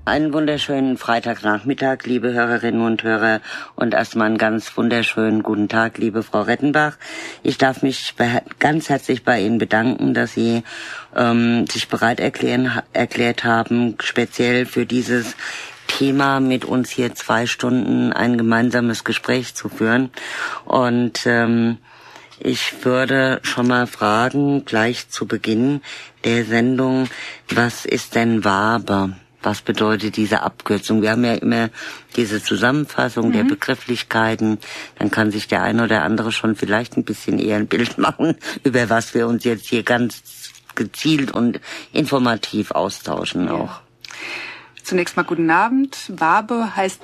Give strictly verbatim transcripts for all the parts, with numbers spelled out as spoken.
Einen wunderschönen Freitagnachmittag, liebe Hörerinnen und Hörer, und erstmal einen ganz wunderschönen guten Tag, liebe Frau Rettenbach. Ich darf mich ganz herzlich bei Ihnen bedanken, dass Sie ähm, sich bereit erklären, erklärt haben, speziell für dieses Thema mit uns hier zwei Stunden ein gemeinsames Gespräch zu führen. Und ähm, ich würde schon mal fragen, gleich zu Beginn der Sendung, was ist denn Wabe? Was bedeutet diese Abkürzung? Wir haben ja immer diese Zusammenfassung mhm. der Begrifflichkeiten. Dann kann sich der eine oder andere schon vielleicht ein bisschen eher ein Bild machen, über was wir uns jetzt hier ganz gezielt und informativ austauschen ja. auch. Zunächst mal guten Abend. Wabe heißt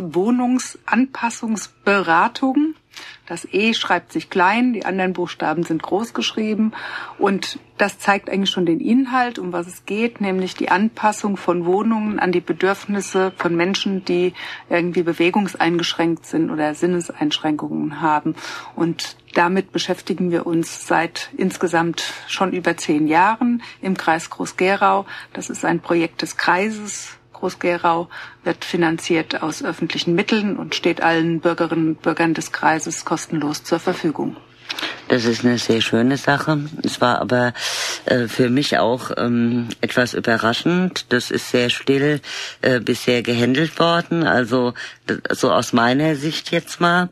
Wohnungsanpassungsberatung. Das E schreibt sich klein, die anderen Buchstaben sind groß geschrieben. Und das zeigt eigentlich schon den Inhalt, um was es geht, nämlich die Anpassung von Wohnungen an die Bedürfnisse von Menschen, die irgendwie bewegungseingeschränkt sind oder Sinneseinschränkungen haben. Und damit beschäftigen wir uns seit insgesamt schon über zehn Jahren im Kreis Groß-Gerau. Das ist ein Projekt des Kreises. Groß-Gerau wird finanziert aus öffentlichen Mitteln und steht allen Bürgerinnen und Bürgern des Kreises kostenlos zur Verfügung. Das ist eine sehr schöne Sache. Es war aber äh, für mich auch ähm, etwas überraschend. Das ist sehr still äh, bisher gehandelt worden, also so aus meiner Sicht jetzt mal.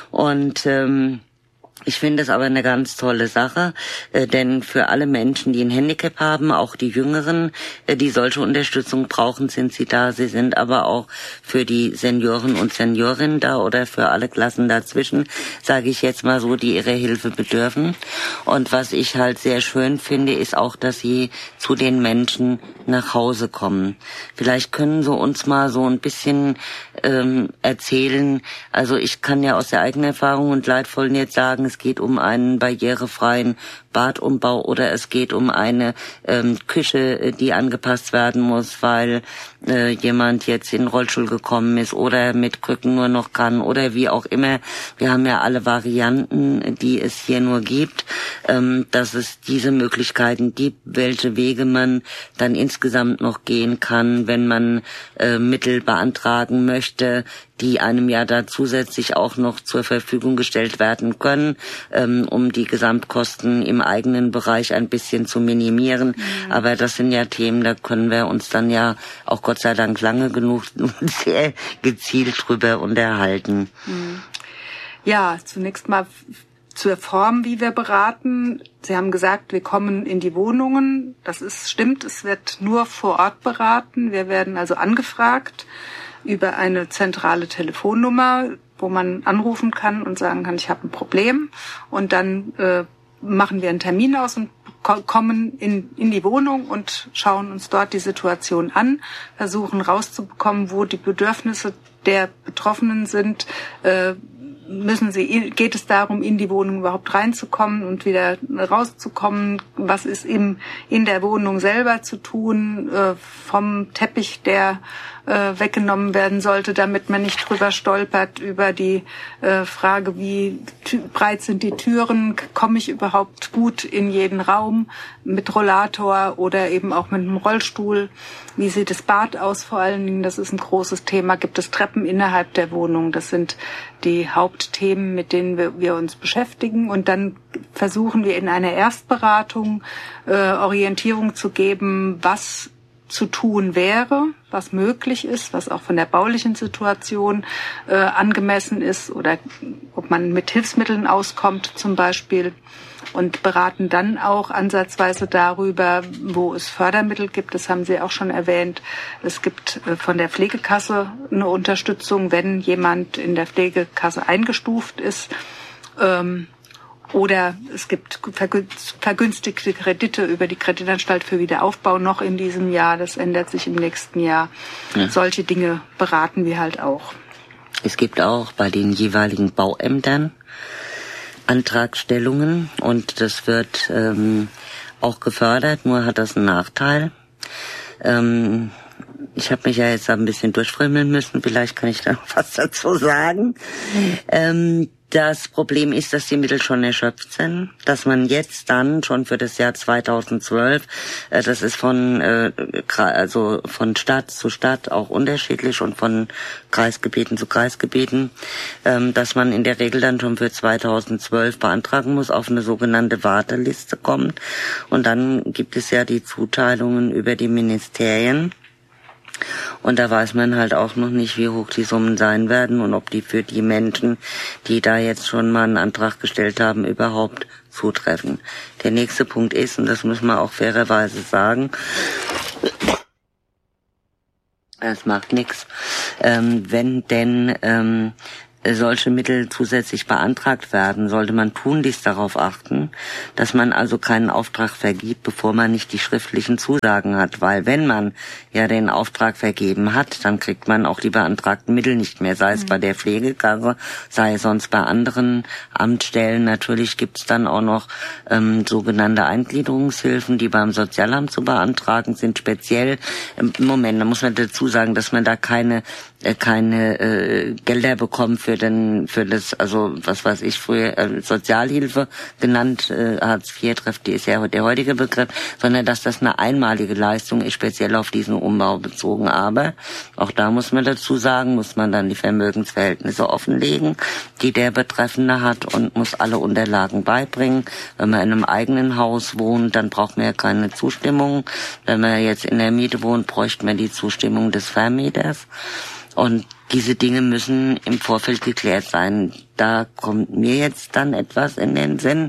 Und ähm, ich finde es aber eine ganz tolle Sache, äh, denn für alle Menschen, die ein Handicap haben, auch die Jüngeren, äh, die solche Unterstützung brauchen, sind sie da. Sie sind aber auch für die Senioren und Seniorinnen da oder für alle Klassen dazwischen, sage ich jetzt mal so, die ihre Hilfe bedürfen. Und was ich halt sehr schön finde, ist auch, dass sie zu den Menschen nach Hause kommen. Vielleicht können Sie uns mal so ein bisschen ähm, erzählen. Also ich kann ja aus der eigenen Erfahrung und Leidvollen jetzt sagen, es geht um einen barrierefreien Badumbau oder es geht um eine ähm, Küche, die angepasst werden muss, weil äh, jemand jetzt in den Rollstuhl gekommen ist oder mit Krücken nur noch kann oder wie auch immer. Wir haben ja alle Varianten, die es hier nur gibt, ähm, dass es diese Möglichkeiten gibt, welche Wege man dann insgesamt noch gehen kann, wenn man äh, Mittel beantragen möchte, die einem ja da zusätzlich auch noch zur Verfügung gestellt werden können, ähm, um die Gesamtkosten im eigenen Bereich ein bisschen zu minimieren. Mhm. Aber das sind ja Themen, da können wir uns dann ja auch Gott sei Dank lange genug sehr gezielt drüber unterhalten. Mhm. Ja, zunächst mal zur Form, wie wir beraten. Sie haben gesagt, wir kommen in die Wohnungen. Das ist stimmt, es wird nur vor Ort beraten. Wir werden also angefragt über eine zentrale Telefonnummer, wo man anrufen kann und sagen kann, ich habe ein Problem. Und dann äh, machen wir einen Termin aus und ko- kommen in, in die Wohnung und schauen uns dort die Situation an, versuchen rauszubekommen, wo die Bedürfnisse der Betroffenen sind. Äh, müssen sie, geht es darum, in die Wohnung überhaupt reinzukommen und wieder rauszukommen? Was ist im, in der Wohnung selber zu tun, äh, vom Teppich, der äh, weggenommen werden sollte, damit man nicht drüber stolpert, über die äh, Frage, wie t- breit sind die Türen, komme ich überhaupt gut in jeden Raum mit Rollator oder eben auch mit einem Rollstuhl? Wie sieht das Bad aus vor allen Dingen? Das ist ein großes Thema. Gibt es Treppen innerhalb der Wohnung? Das sind die Hauptthemen, mit denen wir, wir uns beschäftigen. Und dann versuchen wir in einer Erstberatung äh, Orientierung zu geben, was zu tun wäre, was möglich ist, was auch von der baulichen Situation äh, angemessen ist oder ob man mit Hilfsmitteln auskommt zum Beispiel. Und beraten dann auch ansatzweise darüber, wo es Fördermittel gibt. Das haben Sie auch schon erwähnt. Es gibt von der Pflegekasse eine Unterstützung, wenn jemand in der Pflegekasse eingestuft ist. Ähm, oder es gibt vergünstigte Kredite über die Kreditanstalt für Wiederaufbau noch in diesem Jahr. Das ändert sich im nächsten Jahr. Ja. Solche Dinge beraten wir halt auch. Es gibt auch bei den jeweiligen Bauämtern Antragstellungen und das wird ähm, auch gefördert, nur hat das einen Nachteil. Ähm, ich habe mich ja jetzt ein bisschen durchfrimmeln müssen, vielleicht kann ich da noch was dazu sagen. Ähm, Das Problem ist, dass die Mittel schon erschöpft sind, dass man jetzt dann schon für das Jahr zweitausendzwölf, äh, das ist von äh, also von Stadt zu Stadt auch unterschiedlich und von Kreisgebieten zu Kreisgebieten, ähm, dass man in der Regel dann schon für zweitausendzwölf beantragen muss, auf eine sogenannte Warteliste kommt. Und dann gibt es ja die Zuteilungen über die Ministerien. Und da weiß man halt auch noch nicht, wie hoch die Summen sein werden und ob die für die Menschen, die da jetzt schon mal einen Antrag gestellt haben, überhaupt zutreffen. Der nächste Punkt ist, und das müssen wir auch fairerweise sagen, es macht nichts, ähm, wenn denn ähm, solche Mittel zusätzlich beantragt werden, sollte man tunlichst darauf achten, dass man also keinen Auftrag vergibt, bevor man nicht die schriftlichen Zusagen hat. Weil wenn man ja den Auftrag vergeben hat, dann kriegt man auch die beantragten Mittel nicht mehr, sei es mhm. bei der Pflegekasse, sei es sonst bei anderen Amtsstellen. Natürlich gibt's dann auch noch ähm, sogenannte Eingliederungshilfen, die beim Sozialamt zu beantragen sind, speziell. Im Moment, da muss man dazu sagen, dass man da keine keine äh, Gelder bekommen für den für das, also was weiß ich, früher äh, Sozialhilfe genannt, äh, Hartz vier trifft, die ist ja der heutige Begriff, sondern dass das eine einmalige Leistung ist, speziell auf diesen Umbau bezogen. Aber auch da muss man dazu sagen, muss man dann die Vermögensverhältnisse offenlegen, die der Betreffende hat, und muss alle Unterlagen beibringen. Wenn man in einem eigenen Haus wohnt, dann braucht man ja keine Zustimmung. Wenn man jetzt in der Miete wohnt, bräuchte man die Zustimmung des Vermieters. Und diese Dinge müssen im Vorfeld geklärt sein. Da kommt mir jetzt dann etwas in den Sinn.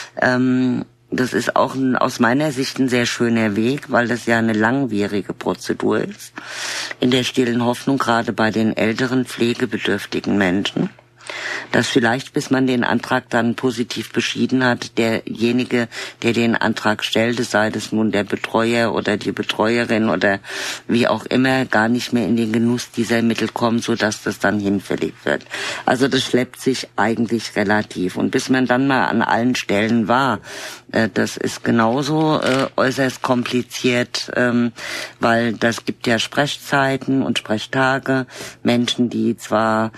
Ähm, das ist auch ein, aus meiner Sicht ein sehr schöner Weg, weil das ja eine langwierige Prozedur ist. In der stillen Hoffnung, gerade bei den älteren pflegebedürftigen Menschen, dass vielleicht, bis man den Antrag dann positiv beschieden hat, derjenige, der den Antrag stellte, sei das nun der Betreuer oder die Betreuerin oder wie auch immer, gar nicht mehr in den Genuss dieser Mittel kommt, sodass das dann hinfällig wird. Also das schleppt sich eigentlich relativ. Und bis man dann mal an allen Stellen war, äh, das ist genauso äh, äußerst kompliziert, ähm, weil das gibt ja Sprechzeiten und Sprechtage, Menschen, die zwar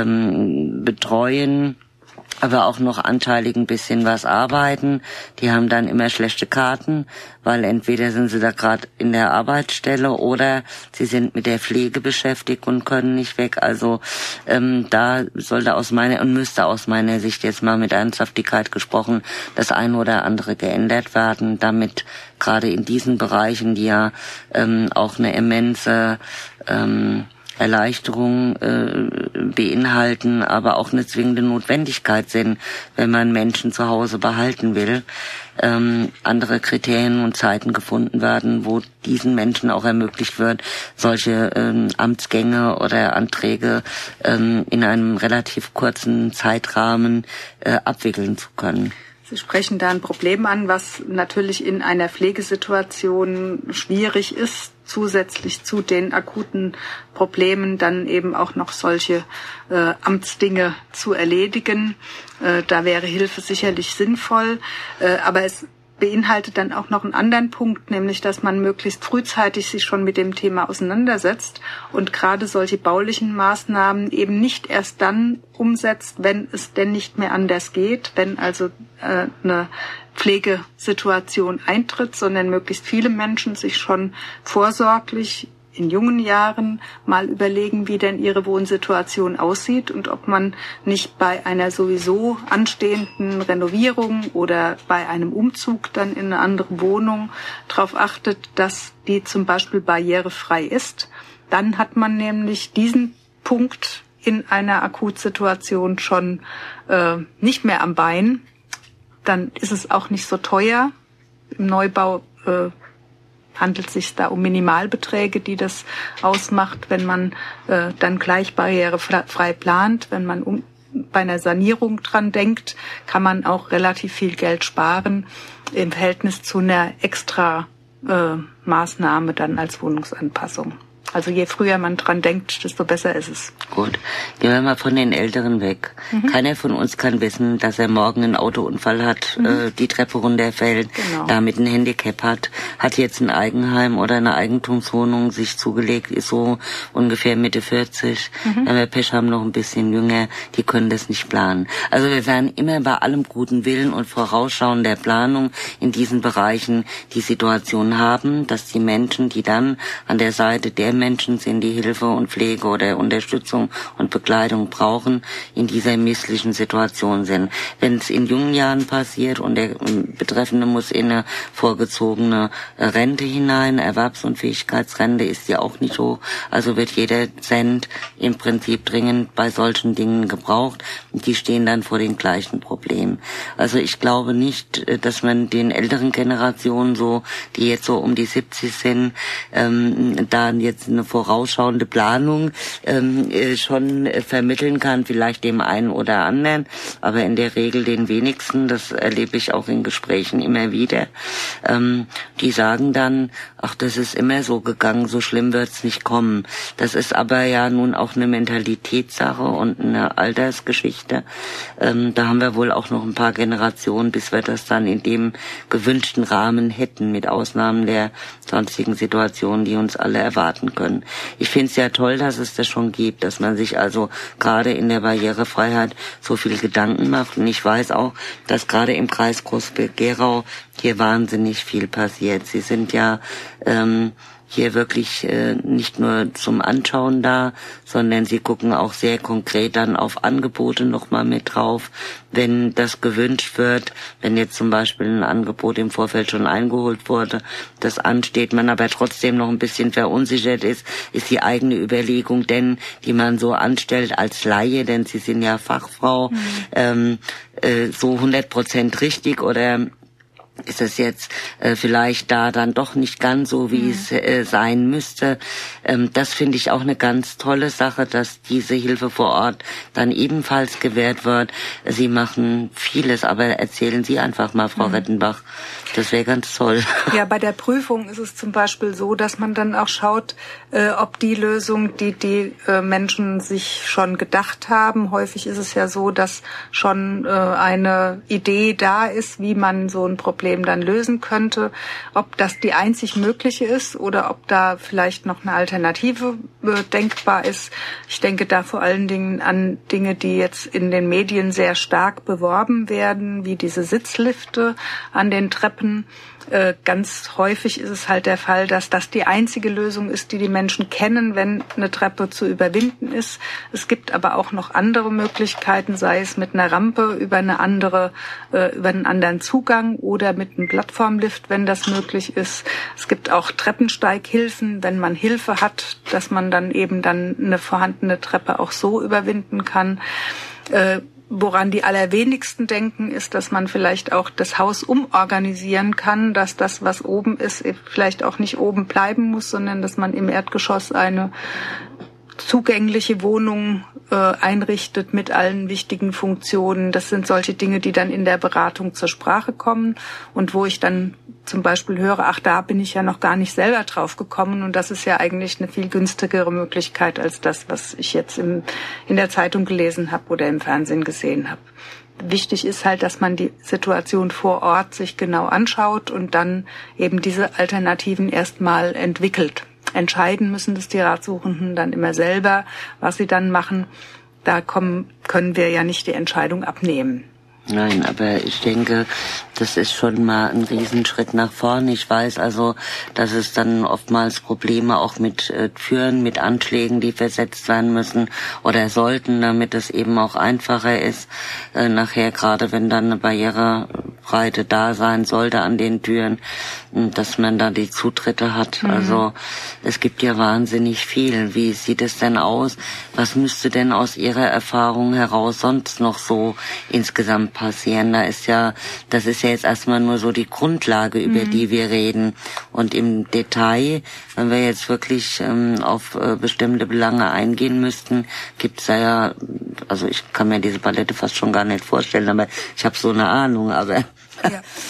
ähm, betreuen, aber auch noch anteilig ein bisschen was arbeiten. Die haben dann immer schlechte Karten, weil entweder sind sie da gerade in der Arbeitsstelle oder sie sind mit der Pflege beschäftigt und können nicht weg. Also ähm, da sollte aus meiner und müsste aus meiner Sicht jetzt mal mit Ernsthaftigkeit gesprochen das eine oder andere geändert werden, damit gerade in diesen Bereichen, die ja ähm, auch eine immense ähm, Erleichterung äh, beinhalten, aber auch eine zwingende Notwendigkeit sind, wenn man Menschen zu Hause behalten will, ähm, andere Kriterien und Zeiten gefunden werden, wo diesen Menschen auch ermöglicht wird, solche ähm, Amtsgänge oder Anträge ähm, in einem relativ kurzen Zeitrahmen äh, abwickeln zu können. Sie sprechen da ein Problem an, was natürlich in einer Pflegesituation schwierig ist, zusätzlich zu den akuten Problemen dann eben auch noch solche äh, Amtsdinge zu erledigen. Äh, da wäre Hilfe sicherlich sinnvoll, äh, aber es beinhaltet dann auch noch einen anderen Punkt, nämlich dass man möglichst frühzeitig sich schon mit dem Thema auseinandersetzt und gerade solche baulichen Maßnahmen eben nicht erst dann umsetzt, wenn es denn nicht mehr anders geht, wenn also äh, eine Pflegesituation eintritt, sondern möglichst viele Menschen sich schon vorsorglich in jungen Jahren mal überlegen, wie denn ihre Wohnsituation aussieht und ob man nicht bei einer sowieso anstehenden Renovierung oder bei einem Umzug dann in eine andere Wohnung darauf achtet, dass die zum Beispiel barrierefrei ist. Dann hat man nämlich diesen Punkt in einer Akutsituation schon äh, nicht mehr am Bein. Dann ist es auch nicht so teuer. Im Neubau äh, handelt es sich da um Minimalbeträge, die das ausmacht, wenn man äh, dann gleich barrierefrei plant. Wenn man um, bei einer Sanierung dran denkt, kann man auch relativ viel Geld sparen im Verhältnis zu einer extra äh, Maßnahme dann als Wohnungsanpassung. Also je früher man dran denkt, desto besser ist es. Gut, gehen wir mal von den Älteren weg. Mhm. Keiner von uns kann wissen, dass er morgen einen Autounfall hat, mhm. äh, die Treppe runterfällt, genau. damit ein Handicap hat, hat jetzt ein Eigenheim oder eine Eigentumswohnung sich zugelegt, ist so ungefähr Mitte vierzig. Mhm. Wenn wir Pech haben, noch ein bisschen jünger, die können das nicht planen. Also wir werden immer bei allem guten Willen und Vorausschauen der Planung in diesen Bereichen die Situation haben, dass die Menschen, die dann an der Seite der Menschen sind, die Hilfe und Pflege oder Unterstützung und Begleitung brauchen, in dieser misslichen Situation sind. Wenn es in jungen Jahren passiert und der Betreffende muss in eine vorgezogene Rente hinein, Erwerbsunfähigkeitsrente ist ja auch nicht hoch, also wird jeder Cent im Prinzip dringend bei solchen Dingen gebraucht und die stehen dann vor den gleichen Problemen. Also ich glaube nicht, dass man den älteren Generationen so, die jetzt so um die siebzig sind, ähm, da jetzt eine vorausschauende Planung ähm, schon äh, vermitteln kann, vielleicht dem einen oder anderen, aber in der Regel den wenigsten, das erlebe ich auch in Gesprächen immer wieder. Ähm, die sagen dann, ach, das ist immer so gegangen, so schlimm wird's nicht kommen. Das ist aber ja nun auch eine Mentalitätssache und eine Altersgeschichte. Ähm, da haben wir wohl auch noch ein paar Generationen, bis wir das dann in dem gewünschten Rahmen hätten, mit Ausnahmen der sonstigen Situationen, die uns alle erwarten können. Ich finde es ja toll, dass es das schon gibt, dass man sich also gerade in der Barrierefreiheit so viel Gedanken macht. Und ich weiß auch, dass gerade im Kreis Groß-Gerau hier wahnsinnig viel passiert. Sie sind ja ähm, hier wirklich äh, nicht nur zum Anschauen da, sondern sie gucken auch sehr konkret dann auf Angebote nochmal mit drauf, wenn das gewünscht wird, wenn jetzt zum Beispiel ein Angebot im Vorfeld schon eingeholt wurde, das ansteht, man aber trotzdem noch ein bisschen verunsichert ist, ist die eigene Überlegung denn, die man so anstellt als Laie, denn Sie sind ja Fachfrau, mhm. ähm, äh, so hundert Prozent richtig oder ist es jetzt äh, vielleicht da dann doch nicht ganz so, wie mhm. es äh, sein müsste. Ähm, das finde ich auch eine ganz tolle Sache, dass diese Hilfe vor Ort dann ebenfalls gewährt wird. Sie machen vieles, aber erzählen Sie einfach mal, Frau mhm. Rettenbach. Das wäre ganz toll. Ja, bei der Prüfung ist es zum Beispiel so, dass man dann auch schaut, äh, ob die Lösung, die die äh, Menschen sich schon gedacht haben, häufig ist es ja so, dass schon äh, eine Idee da ist, wie man so ein Problem dann lösen könnte, ob das die einzig mögliche ist oder ob da vielleicht noch eine Alternative äh, denkbar ist. Ich denke da vor allen Dingen an Dinge, die jetzt in den Medien sehr stark beworben werden, wie diese Sitzlifte an den Treppen. Äh, ganz häufig ist es halt der Fall, dass das die einzige Lösung ist, die die Menschen kennen, wenn eine Treppe zu überwinden ist. Es gibt aber auch noch andere Möglichkeiten, sei es mit einer Rampe über eine andere, äh, über einen anderen Zugang oder mit einem Plattformlift, wenn das möglich ist. Es gibt auch Treppensteighilfen, wenn man Hilfe hat, dass man dann eben dann eine vorhandene Treppe auch so überwinden kann. Äh, Woran die allerwenigsten denken, ist, dass man vielleicht auch das Haus umorganisieren kann, dass das, was oben ist, vielleicht auch nicht oben bleiben muss, sondern dass man im Erdgeschoss eine zugängliche Wohnung äh, einrichtet mit allen wichtigen Funktionen. Das sind solche Dinge, die dann in der Beratung zur Sprache kommen und wo ich dann zum Beispiel höre, ach, da bin ich ja noch gar nicht selber drauf gekommen und das ist ja eigentlich eine viel günstigere Möglichkeit als das, was ich jetzt im, in der Zeitung gelesen habe oder im Fernsehen gesehen habe. Wichtig ist halt, dass man die Situation vor Ort sich genau anschaut und dann eben diese Alternativen erstmal entwickelt. Entscheiden müssen das die Ratsuchenden dann immer selber, was sie dann machen. Da kommen, können wir ja nicht die Entscheidung abnehmen. Nein, aber ich denke, das ist schon mal ein Riesenschritt nach vorne. Ich weiß also, dass es dann oftmals Probleme auch mit äh, Türen, mit Anschlägen, die versetzt werden müssen oder sollten, damit es eben auch einfacher ist. Äh, nachher, gerade wenn dann eine Barrierebreite da sein sollte an den Türen, dass man da die Zutritte hat. Mhm. Also es gibt ja wahnsinnig viel. Wie sieht es denn aus? Was müsste denn aus Ihrer Erfahrung heraus sonst noch so insgesamt passieren? Da ist ja, das ist ja jetzt erstmal nur so die Grundlage, über mhm. die wir reden. Und im Detail, wenn wir jetzt wirklich ähm, auf äh, bestimmte Belange eingehen müssten, gibt's da ja, also ich kann mir diese Palette fast schon gar nicht vorstellen, aber ich habe so eine Ahnung, aber... Ja.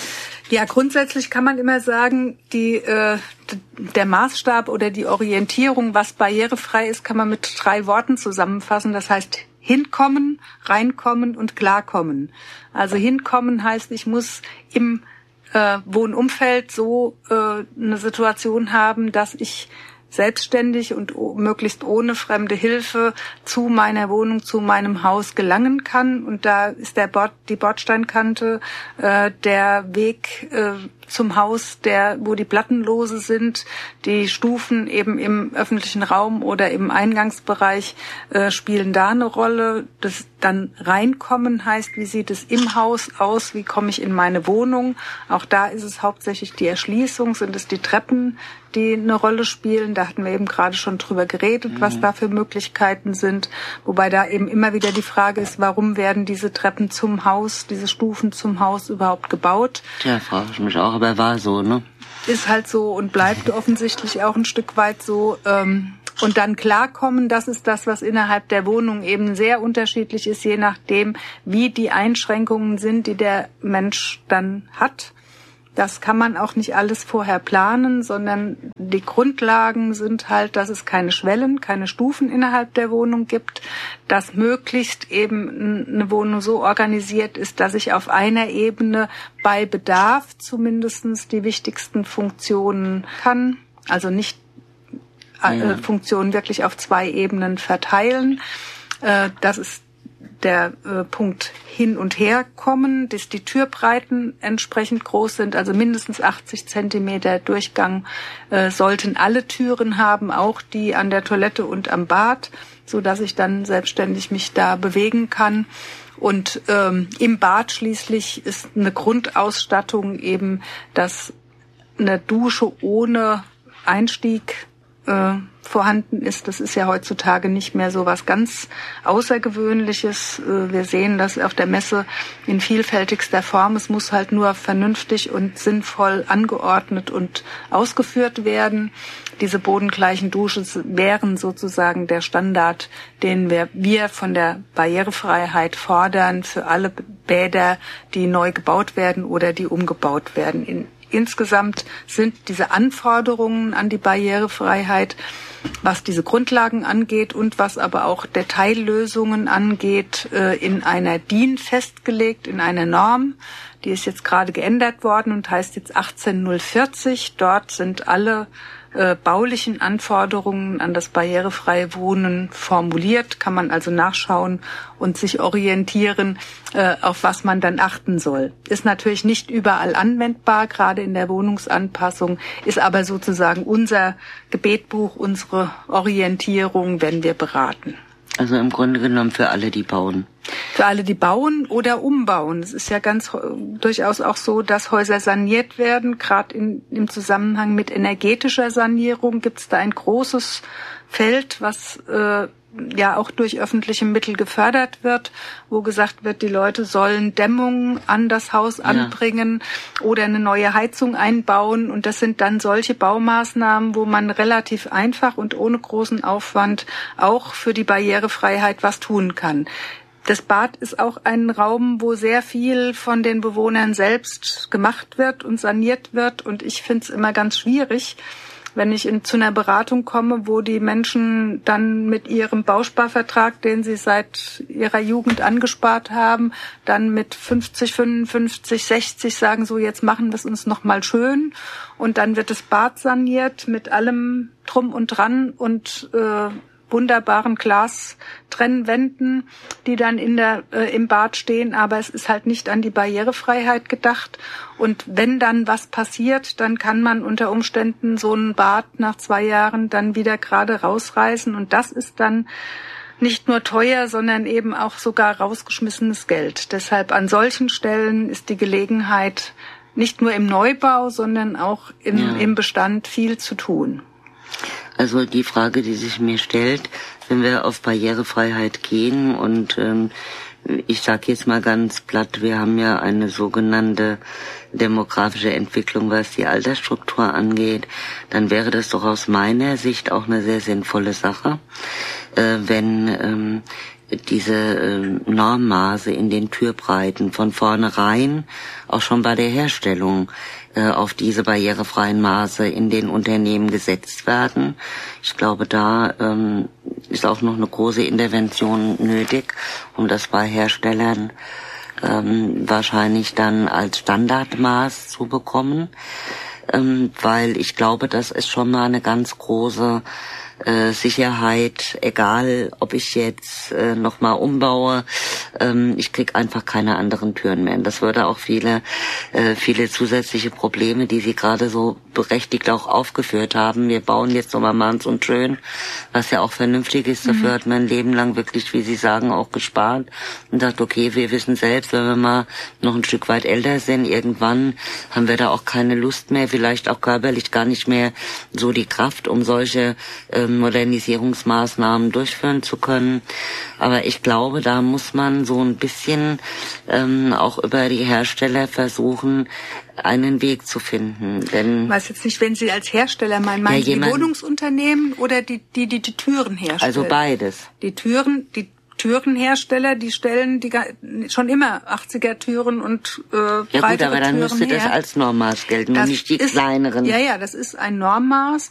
Ja, grundsätzlich kann man immer sagen, die, äh, der Maßstab oder die Orientierung, was barrierefrei ist, kann man mit drei Worten zusammenfassen. Das heißt hinkommen, reinkommen und klarkommen. Also hinkommen heißt, ich muss im äh, Wohnumfeld so äh, eine Situation haben, dass ich selbstständig und möglichst ohne fremde Hilfe zu meiner Wohnung, zu meinem Haus gelangen kann. Und da ist der Bord, die Bordsteinkante, äh, der Weg äh, zum Haus, der, wo die Plattenlose sind, die Stufen eben im öffentlichen Raum oder im Eingangsbereich äh, spielen da eine Rolle. Das dann reinkommen heißt, wie sieht es im Haus aus, wie komme ich in meine Wohnung. Auch da ist es hauptsächlich die Erschließung, sind es die Treppen, die eine Rolle spielen. Da hatten wir eben gerade schon drüber geredet, mhm. was da für Möglichkeiten sind. Wobei da eben immer wieder die Frage ist, warum werden diese Treppen zum Haus, diese Stufen zum Haus überhaupt gebaut? Tja, frage ich mich auch, aber war so, ne? Ist halt so und bleibt offensichtlich auch ein Stück weit so. Ähm, und dann klarkommen, das ist das, was innerhalb der Wohnung eben sehr unterschiedlich ist, je nachdem, wie die Einschränkungen sind, die der Mensch dann hat. Das kann man auch nicht alles vorher planen, sondern die Grundlagen sind halt, dass es keine Schwellen, keine Stufen innerhalb der Wohnung gibt, dass möglichst eben eine Wohnung so organisiert ist, dass ich auf einer Ebene bei Bedarf zumindestens die wichtigsten Funktionen kann, also nicht äh, ja. Funktionen wirklich auf zwei Ebenen verteilen. Äh, das ist der äh, Punkt hin und her kommen, dass die Türbreiten entsprechend groß sind, also mindestens achtzig Zentimeter Durchgang äh, sollten alle Türen haben, auch die an der Toilette und am Bad, so dass ich dann selbstständig mich da bewegen kann. Und ähm, im Bad schließlich ist eine Grundausstattung eben, dass eine Dusche ohne Einstieg äh, vorhanden ist. Das ist ja heutzutage nicht mehr so was ganz Außergewöhnliches. Wir sehen das auf der Messe in vielfältigster Form. Es muss halt nur vernünftig und sinnvoll angeordnet und ausgeführt werden. Diese bodengleichen Duschen wären sozusagen der Standard, den wir, wir von der Barrierefreiheit fordern für alle Bäder, die neu gebaut werden oder die umgebaut werden. In Insgesamt sind diese Anforderungen an die Barrierefreiheit, was diese Grundlagen angeht und was aber auch Detaillösungen angeht, in einer D I N festgelegt, in einer Norm. Die ist jetzt gerade geändert worden und heißt jetzt achtzehn null vierzig. Dort sind alle äh, baulichen Anforderungen an das barrierefreie Wohnen formuliert. Kann man also nachschauen und sich orientieren, äh, auf was man dann achten soll. Ist natürlich nicht überall anwendbar, gerade in der Wohnungsanpassung, ist aber sozusagen unser Gebetbuch, unsere Orientierung, wenn wir beraten. Also im Grunde genommen für alle, die bauen. Für alle, die bauen oder umbauen. Es ist ja ganz durchaus auch so, dass Häuser saniert werden. Gerade in, im Zusammenhang mit energetischer Sanierung gibt es da ein großes Feld, was äh, ja auch durch öffentliche Mittel gefördert wird, wo gesagt wird, die Leute sollen Dämmung an das Haus ja. anbringen oder eine neue Heizung einbauen. Und das sind dann solche Baumaßnahmen, wo man relativ einfach und ohne großen Aufwand auch für die Barrierefreiheit was tun kann. Das Bad ist auch ein Raum, wo sehr viel von den Bewohnern selbst gemacht wird und saniert wird. Und ich finde es immer ganz schwierig, wenn ich in, zu einer Beratung komme, wo die Menschen dann mit ihrem Bausparvertrag, den sie seit ihrer Jugend angespart haben, dann mit fünfzig, fünfundfünfzig, sechzig sagen, so jetzt machen wir es uns noch mal schön. Und dann wird das Bad saniert mit allem Drum und Dran und äh, wunderbaren Glastrennwänden, die dann in der äh, im Bad stehen, aber es ist halt nicht an die Barrierefreiheit gedacht. Und wenn dann was passiert, dann kann man unter Umständen so ein Bad nach zwei Jahren dann wieder gerade rausreißen. Und das ist dann nicht nur teuer, sondern eben auch sogar rausgeschmissenes Geld. Deshalb an solchen Stellen ist die Gelegenheit, nicht nur im Neubau, sondern auch in, ja. im Bestand viel zu tun. Also die Frage, die sich mir stellt, wenn wir auf Barrierefreiheit gehen und ähm, ich sage jetzt mal ganz platt, wir haben ja eine sogenannte demografische Entwicklung, was die Altersstruktur angeht, dann wäre das doch aus meiner Sicht auch eine sehr sinnvolle Sache, äh, wenn ähm, diese äh, Normmaße in den Türbreiten von vornherein auch schon bei der Herstellung äh, auf diese barrierefreien Maße in den Unternehmen gesetzt werden. Ich glaube, da ähm, ist auch noch eine große Intervention nötig, um das bei Herstellern ähm, wahrscheinlich dann als Standardmaß zu bekommen, ähm, weil ich glaube, das ist schon mal eine ganz große Äh, Sicherheit, egal ob ich jetzt äh, nochmal umbaue, ähm, ich krieg einfach keine anderen Türen mehr. Und das würde auch viele, äh, viele zusätzliche Probleme, die Sie gerade so berechtigt auch aufgeführt haben. Wir bauen jetzt nochmal Manns und Schön, was ja auch vernünftig ist. Dafür mhm. hat man ein Leben lang wirklich, wie Sie sagen, auch gespart und sagt, okay, wir wissen selbst, wenn wir mal noch ein Stück weit älter sind, irgendwann haben wir da auch keine Lust mehr, vielleicht auch körperlich gar nicht mehr so die Kraft, um solche äh, Modernisierungsmaßnahmen durchführen zu können. Aber ich glaube, da muss man so ein bisschen ähm, auch über die Hersteller versuchen, einen Weg zu finden. Denn ich weiß jetzt nicht, wenn Sie als Hersteller meinen, meinen ja, Sie die Wohnungsunternehmen oder die, die, die die Türen herstellen? Also beides. Die Türen, die Türenhersteller, die stellen die schon immer achtziger Türen und äh, ja gut, aber dann Türen müsste her. Das als Normmaß gelten das und nicht die ist, kleineren. Ja, ja, das ist ein Normmaß.